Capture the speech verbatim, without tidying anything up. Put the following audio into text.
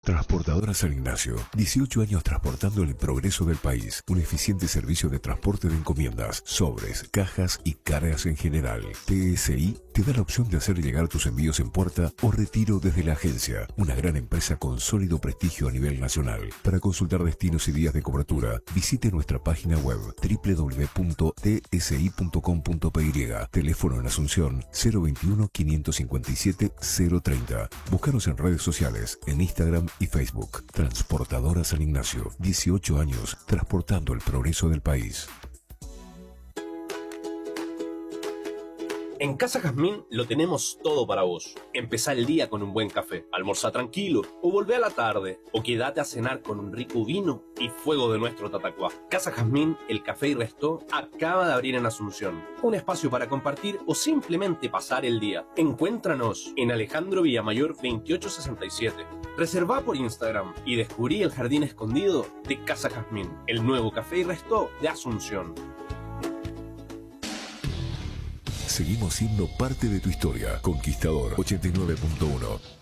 Transportadora San Ignacio, dieciocho años transportando el progreso del país. Un eficiente servicio de transporte de encomiendas, sobres, cajas y cargas en general. T S I te da la opción de hacer llegar tus envíos en puerta o retiro desde la agencia. Una gran empresa con sólido prestigio a nivel nacional. Para consultar destinos y días de cobertura, visite nuestra página web doble u doble u doble u punto t s i punto com punto p y. Teléfono en Asunción cero veintiuno, quinientos cincuenta y siete, cero treinta. Búscanos en redes sociales, en Instagram y Facebook. Transportadora San Ignacio, dieciocho años transportando el progreso del país. En Casa Jazmín lo tenemos todo para vos. Empezá el día con un buen café, almorzá tranquilo, o volvé a la tarde, o quédate a cenar con un rico vino y fuego de nuestro tatacuá. Casa Jazmín, el café y resto, acaba de abrir en Asunción. Un espacio para compartir o simplemente pasar el día. Encuéntranos en Alejandro Villamayor veintiocho sesenta y siete. Reservá por Instagram y descubrí el jardín escondido de Casa Jazmín, el nuevo café y resto de Asunción. Seguimos siendo parte de tu historia. Conquistador ochenta y nueve punto uno.